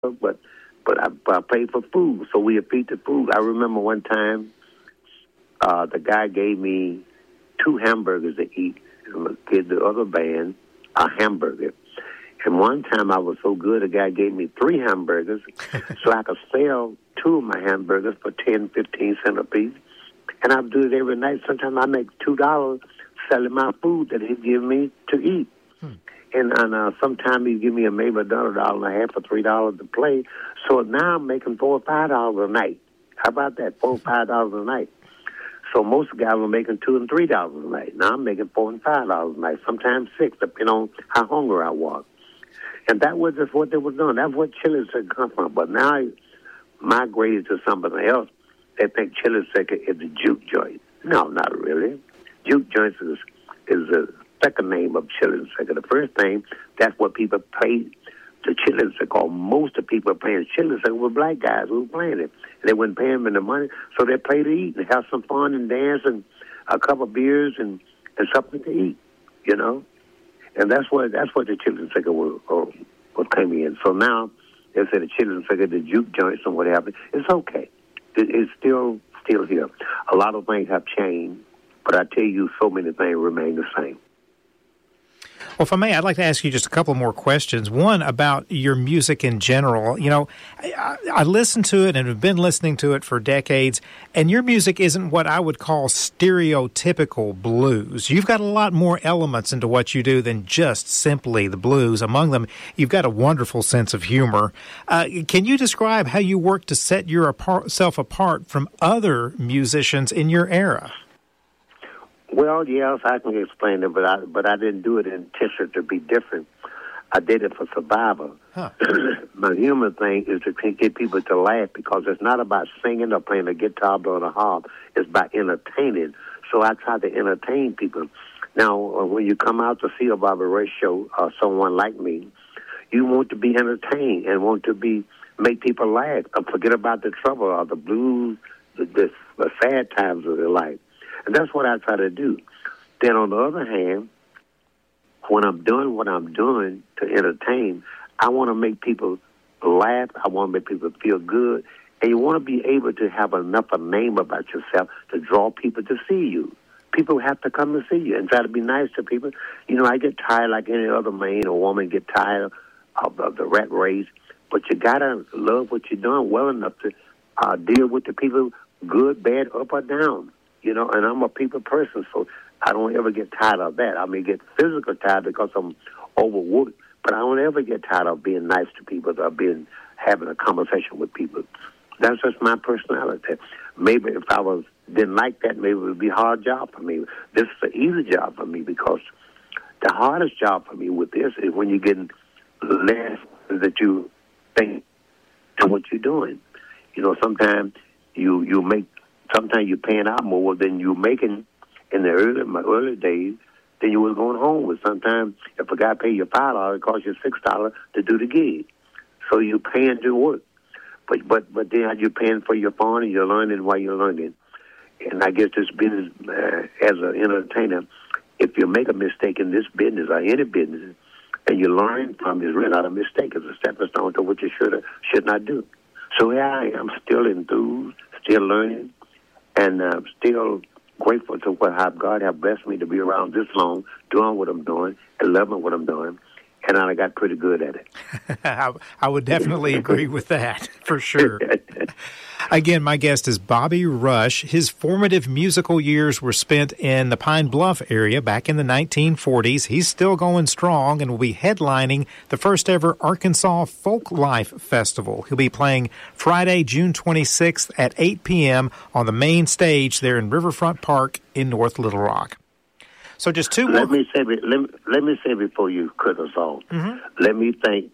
I paid for food, so we feed the food. I remember one time the guy gave me 2 hamburgers to eat, and gave the other band a hamburger. And one time I was so good, the guy gave me 3 hamburgers, so I could sell 2 of my hamburgers for 10, 15 cents a piece. And I do it every night. Sometimes I make $2 selling my food that he give me to eat. And sometimes he give me maybe $1.50 or $3 to play. So now I'm making $4 or $5 a night. How about that? $4 or $5 a night. So most guys were making $2 and $3 a night. Now I'm making $4 and $5 a night. Sometimes $6, depending on how hungry I was. And that was just what they were doing. That's what Chili Second come from. But now I migrated to something else. They think Chili Second is a juke joint. No, not really. Juke joints is the second name of Chili Second. The first name, that's what people paid to Chili Second. Most of the people playing Chili Second were black guys who were playing it. And they wouldn't pay them any money, so they played to eat and have some fun and dance and a couple of beers and something to eat, you know. And that's what the Chili Second was came in. So now they say the Chili Second, the juke joints and what happened. It's okay. It's still here. A lot of things have changed, but I tell you, so many things remain the same. Well, if I may, I'd like to ask you just a couple more questions. One about your music in general. You know, I listen to it and have been listening to it for decades, and your music isn't what I would call stereotypical blues. You've got a lot more elements into what you do than just simply the blues. Among them, you've got a wonderful sense of humor. Can you describe how you work to set yourself apart from other musicians in your era? Well, yes, I can explain it, but I didn't do it intentionally to be different. I did it for survival. Huh. My humor thing is to get people to laugh because it's not about singing or playing a guitar or a harp. It's about entertaining. So I try to entertain people. Now, when you come out to see a Bobby Rush show or someone like me, you want to be entertained and want to make people laugh and forget about the trouble or the blues, the sad times of their life. And that's what I try to do. Then on the other hand, when I'm doing what I'm doing to entertain, I want to make people laugh. I want to make people feel good. And you want to be able to have enough of a name about yourself to draw people to see you. People have to come to see you and try to be nice to people. You know, I get tired like any other man or woman get tired of the rat race. But you got to love what you're doing well enough to deal with the people good, bad, up or down. You know, and I'm a people person, so I don't ever get tired of that. I may get physical tired because I'm overworked, but I don't ever get tired of being nice to people or having a conversation with people. That's just my personality. Maybe if I didn't like that, maybe it would be a hard job for me. This is an easy job for me because the hardest job for me with this is when you're getting less that you think to what you're doing. You know, sometimes sometimes you're paying out more than you're making in my early days than you was going home with. Sometimes if a guy pay you $5, it costs you $6 to do the gig. So you're paying to work. But then you're paying for your fun and you're learning while you're learning. And I guess this business, as an entertainer, if you make a mistake in this business or any business and you learn from it, it's really not a mistake. It's a stepping stone to what you should not do. So here I am, still enthused, still learning, and still grateful to how God has blessed me to be around this long, doing what I'm doing, and loving what I'm doing. And I got pretty good at it. I would definitely agree with that, for sure. Again, my guest is Bobby Rush. His formative musical years were spent in the Pine Bluff area back in the 1940s. He's still going strong and will be headlining the first ever Arkansas Folk Life Festival. He'll be playing Friday, June 26th at 8 p.m. on the main stage there in Riverfront Park in North Little Rock. So just two more. Let me say before you cut us off. Mm-hmm. Let me thank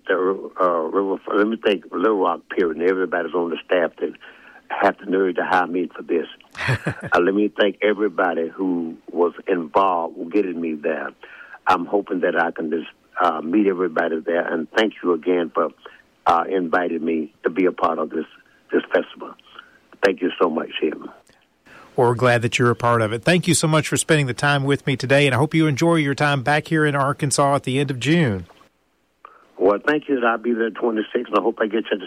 let me thank Little Rock Period and everybody's on the staff that have the nerve to hire me for this. Let me thank everybody who was involved with getting me there. I'm hoping that I can just meet everybody there, and thank you again for inviting me to be a part of this festival. Thank you so much, Tim. Well, we're glad that you're a part of it. Thank you so much for spending the time with me today, and I hope you enjoy your time back here in Arkansas at the end of June. Well, thank you. I'll be there 26th. I hope I get you at the